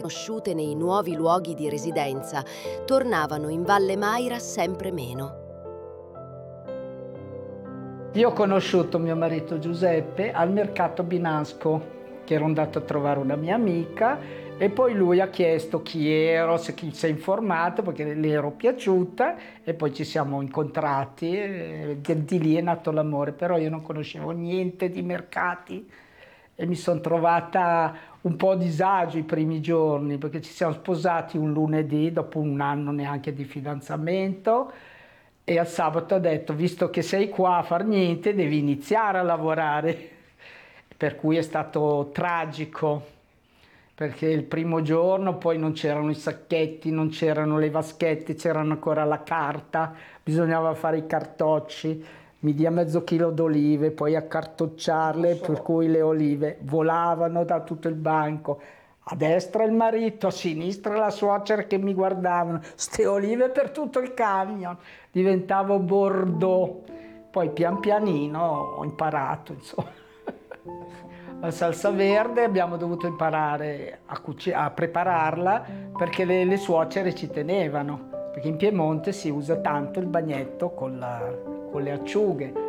conosciute nei nuovi luoghi di residenza tornavano in Valle Maira sempre meno. Io ho conosciuto mio marito Giuseppe al mercato Binasco, che ero andato a trovare una mia amica, e poi lui ha chiesto chi ero, se chi si è informato, perché le ero piaciuta, e poi ci siamo incontrati e di lì è nato l'amore. Però io non conoscevo niente di mercati e mi sono trovata un po' a disagio i primi giorni, perché ci siamo sposati un lunedì dopo un anno neanche di fidanzamento, e al sabato ho detto, visto che sei qua a far niente, devi iniziare a lavorare. Per cui è stato tragico, perché il primo giorno poi non c'erano i sacchetti, non c'erano le vaschette, c'erano ancora la carta, bisognava fare i cartocci, mi dia mezzo chilo d'olive, poi accartocciarle, per cui le olive volavano da tutto il banco. A destra il marito, a sinistra la suocera che mi guardavano, ste olive per tutto il camion, diventavo bordeaux. Poi pian pianino ho imparato, insomma. La salsa verde abbiamo dovuto imparare a prepararla, perché le suocere ci tenevano, perché in Piemonte si usa tanto il bagnetto con le acciughe.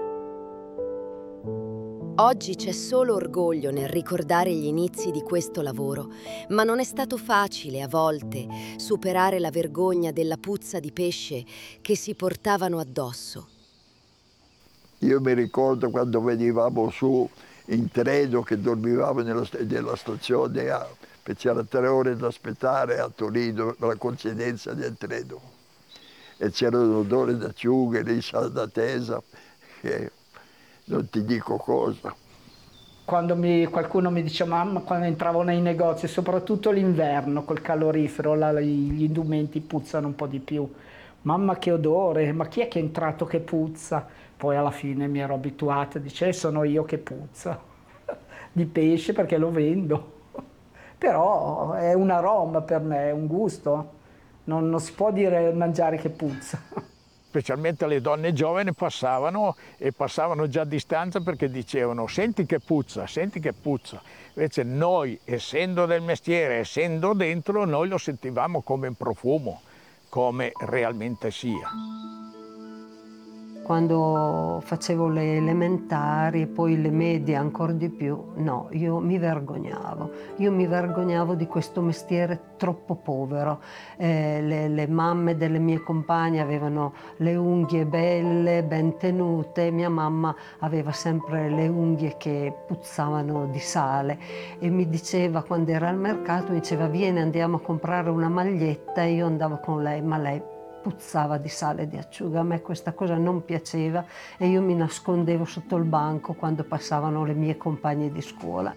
Oggi c'è solo orgoglio nel ricordare gli inizi di questo lavoro, ma non è stato facile a volte superare la vergogna della puzza di pesce che si portavano addosso. Io mi ricordo quando venivamo su in treno, che dormivamo nella stazione, c'era 3 ore da aspettare a Torino per la coincidenza del treno. E c'era un odore d'acciughe, l'insalata attesa, che non ti dico cosa. Quando qualcuno mi dice, mamma, quando entravo nei negozi, soprattutto l'inverno col calorifero, là, gli indumenti puzzano un po' di più. Mamma che odore, ma chi è che è entrato che puzza? Poi alla fine mi ero abituata, dice, sono io che puzza, di pesce perché lo vendo. Però è un aroma per me, è un gusto, non si può dire mangiare che puzza. Specialmente le donne giovani passavano già a distanza, perché dicevano senti che puzza, senti che puzza. Invece noi, essendo del mestiere, essendo dentro, noi lo sentivamo come un profumo, come realmente sia. Quando facevo le elementari e poi le medie ancora di più, no, io mi vergognavo di questo mestiere troppo povero. Le mamme delle mie compagne avevano le unghie belle, ben tenute, mia mamma aveva sempre le unghie che puzzavano di sale e mi diceva, quando era al mercato, mi diceva vieni andiamo a comprare una maglietta, e io andavo con lei, ma lei puzzava di sale e di acciuga. A me questa cosa non piaceva e io mi nascondevo sotto il banco quando passavano le mie compagne di scuola.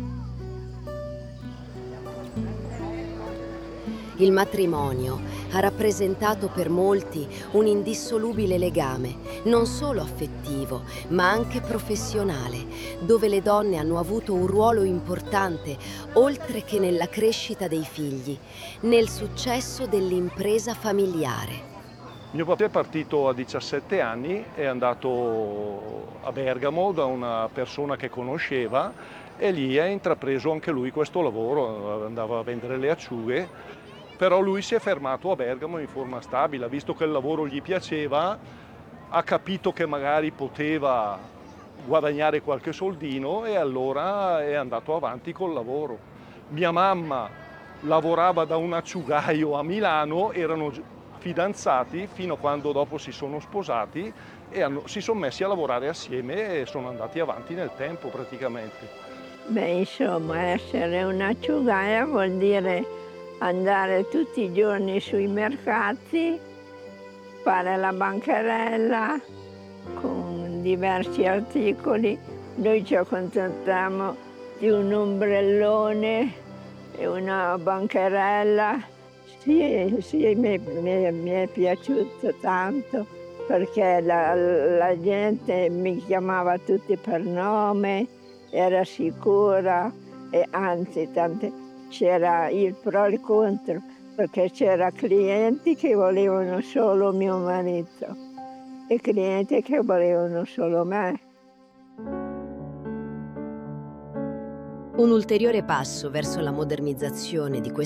Il matrimonio ha rappresentato per molti un indissolubile legame, non solo affettivo, ma anche professionale, dove le donne hanno avuto un ruolo importante, oltre che nella crescita dei figli, nel successo dell'impresa familiare. Mio papà è partito a 17 anni, è andato a Bergamo da una persona che conosceva e lì ha intrapreso anche lui questo lavoro, andava a vendere le acciughe. Però lui si è fermato a Bergamo in forma stabile, visto che il lavoro gli piaceva, ha capito che magari poteva guadagnare qualche soldino e allora è andato avanti col lavoro. Mia mamma lavorava da un acciugaio a Milano, erano fidanzati fino a quando dopo si sono sposati e si sono messi a lavorare assieme e sono andati avanti nel tempo praticamente. Beh, insomma, essere un'acciugaia vuol dire andare tutti i giorni sui mercati, fare la bancarella con diversi articoli. Noi ci accontentiamo di un ombrellone e una bancarella. Sì, mi è piaciuto tanto, perché la gente mi chiamava tutti per nome, era sicura e anzi c'era il pro e il contro, perché c'era clienti che volevano solo mio marito e clienti che volevano solo me. Un ulteriore passo verso la modernizzazione di questo